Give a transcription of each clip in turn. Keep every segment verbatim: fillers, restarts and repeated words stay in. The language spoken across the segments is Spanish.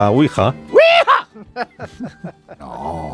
a Ouija. ¡Ouija! No.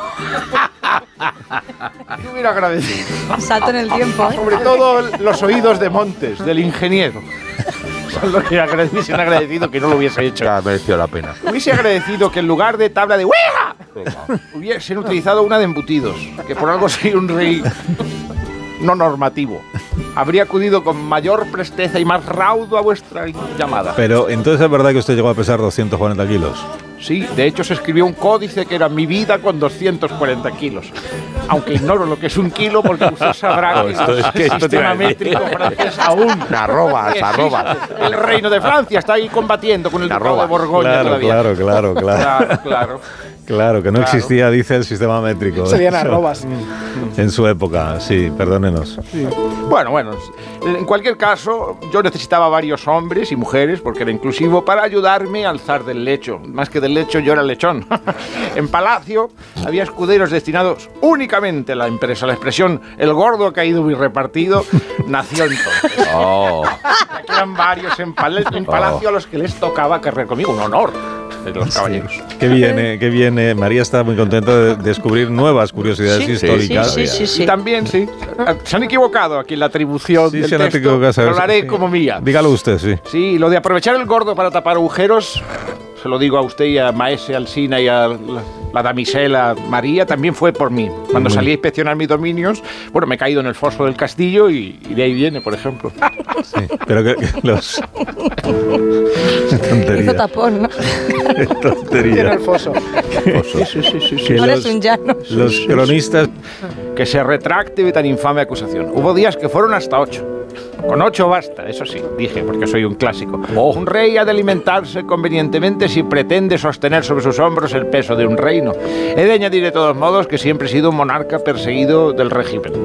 Yo hubiera agradecido. Salto en el tiempo, ¿eh? Sobre todo los oídos de Montes, del ingeniero. Son los que hubiesen agradecido que no lo hubiese hecho. Ya mereció la pena. Hubiese agradecido que en lugar de tabla de Ouija hubiesen utilizado una de embutidos, que por algo soy un rey no normativo. Habría acudido con mayor presteza y más raudo a vuestra llamada. Pero entonces es verdad que usted llegó a pesar doscientos cuarenta kilos. Sí, de hecho se escribió un códice que era mi vida con doscientos cuarenta kilos. Aunque ignoro lo que es un kilo porque usted sabrá Oh, que esto es que el esto sistema te- métrico francés aún. Arrobas, existe. arrobas. El reino de Francia está ahí combatiendo con el ducado de Arrobas. Borgoña Claro, todavía. claro, claro, claro. Claro, claro. Claro, que no Claro. existía, dice, el sistema métrico. Serían arrobas. En su época, sí, perdónenos. Bueno, bueno, en cualquier caso, yo necesitaba varios hombres y mujeres, porque era inclusivo, para ayudarme a alzar del lecho. Más que del lecho, yo era lechón. En Palacio había escuderos destinados únicamente a la empresa. La expresión "el gordo ha caído muy repartido" nació entonces. Oh. Aquí eran varios en, pal- en Palacio a los que les tocaba cargar conmigo, un honor de los caballeros. Que viene, que viene. María está muy contenta de descubrir nuevas curiosidades Sí, históricas. sí, sí, sí. Y también, sí, se han equivocado aquí en la atribución Sí, del se han texto, equivocado, pero ¿sabes? lo haré Sí. como mía. Dígalo usted, sí. Sí, lo de aprovechar el gordo para tapar agujeros, se lo digo a usted y a Maese Alsina y a la, la damisela María, también fue por mí. Cuando Muy- salí a inspeccionar mis dominios, bueno, me he caído en el foso del castillo y, y de ahí viene, por ejemplo. Sí, pero que, que los... Hizo tontería. tapón, ¿no? Tiene Tontería. el foso. Sí, sí, sí, sí, sí. Que Ahora los, es un llano. los cronistas... Que se retracte de tan infame acusación. Hubo días que fueron hasta ocho. Con ocho basta, eso sí, dije, porque soy un clásico. Un rey ha de alimentarse convenientemente si pretende sostener sobre sus hombros el peso de un reino. He de añadir de todos modos que siempre he sido un monarca perseguido del régimen.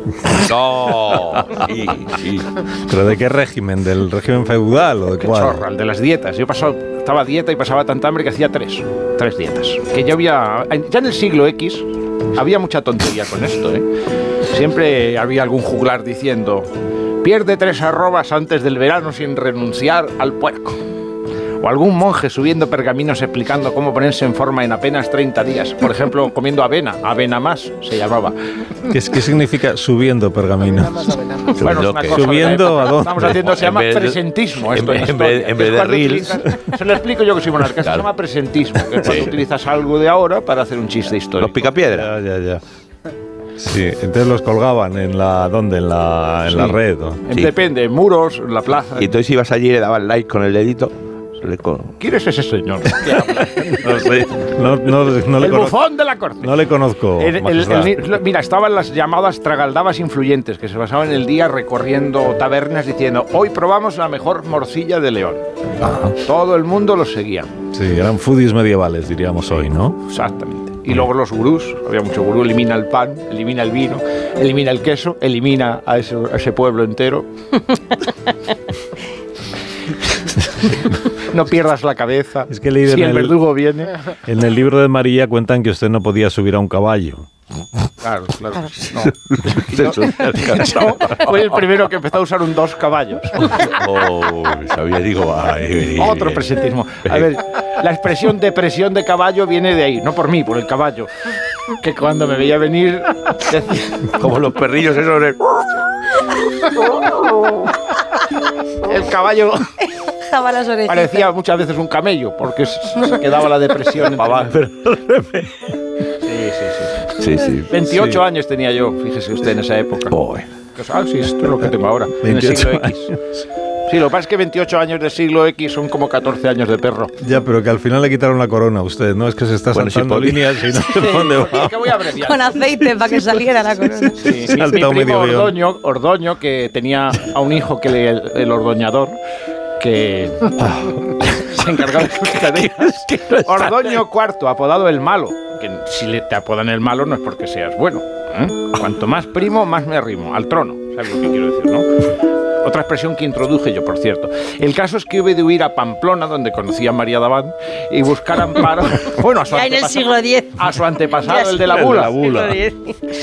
No. Sí, sí. ¿Pero de qué régimen? ¿Del régimen feudal o de Qué cuál? chorra, el de las dietas. Yo pasaba, estaba a dieta y pasaba tanta hambre que hacía tres, tres dietas. Que ya había, ya en el siglo X había mucha tontería con esto, ¿eh? Siempre había algún juglar diciendo: pierde tres arrobas antes del verano sin renunciar al puerco. O algún monje subiendo pergaminos explicando cómo ponerse en forma en apenas treinta días. Por ejemplo, comiendo avena, avena más se llamaba. ¿Qué, es- qué significa subiendo pergamino? Nada más, nada más. Bueno, es una ¿Qué? cosa de la ¿Subiendo época. a dónde? Estamos haciendo, se En llama vez de- presentismo en esto en vez- en historia. vez- en vez Es de cuando reels. utilizas- se lo explico yo que soy monarca. Se Claro. llama presentismo, que es cuando Sí. utilizas algo de ahora para hacer un chiste histórico. Los picapiedra. Ya, ya, ya. Sí, entonces los colgaban en la... ¿Dónde? En la, en la Sí. red. ¿o? En- Sí. Depende, en muros, en la plaza. Y entonces ibas allí y le dabas like con el dedito. se le co- ¿Quién es ese señor? ¿Qué habla? No sé. No, no, no le El conozco. bufón de la corte. No le conozco. El- el- majestad. el- mira, estaban las llamadas tragaldabas influyentes, que se pasaban el día recorriendo tabernas diciendo: hoy probamos la mejor morcilla de León. Todo el mundo los seguía. Sí, eran foodies medievales, diríamos hoy, ¿no? Exactamente. Y luego los gurús, había mucho gurú, elimina el pan, elimina el vino, elimina el queso, elimina a ese, a ese pueblo entero. No pierdas la cabeza. Es que he leído si en el el- verdugo viene. En el libro de María cuentan que usted no podía subir a un caballo. Claro, claro. No. No, fue el primero que empezó a usar un dos caballos. Oh, sabía, digo, ay, Otro presentismo. A ver, la expresión depresión de caballo viene de ahí, no por mí, por el caballo. Que cuando me veía venir decía, como los perrillos esos de... el caballo Jaba las orejas. parecía muchas veces un camello, porque se quedaba la depresión. Papá, entre- pero- Sí, sí, sí. Sí, sí. veintiocho Sí. años tenía yo, fíjese usted, en esa época. Oh, Ah, sí, esto es lo que tengo ahora, en el veintiocho siglo X. Sí, lo que pasa es que veintiocho años del siglo X son como catorce años de perro. Ya, pero que al final le quitaron la corona a usted, ¿no? Es que se está Bueno, sí, saltando por- líneas y no sé por dónde va. Es que voy a abreviar. Con aceite para que saliera la corona. Sí, Se ha mi, mi saltado primo medio guión. Ordoño, Ordoño, que tenía a un hijo que le, el, el ordoñador, que se encargaba de sus tareas. Ordoño cuarto, apodado el malo. Que si le, te apodan el malo no es porque seas bueno. ¿eh? Cuanto más primo, más me arrimo. Al trono. ¿Sabes lo que quiero decir, no? Otra expresión que introduje yo, por cierto. El caso es que hube de huir a Pamplona, donde conocí a María Davant, y buscar amparo. Bueno, a su Ya en el antepasado- siglo diez. A su antepasado, Ya el de la el de bula. la bula. Siglo diez.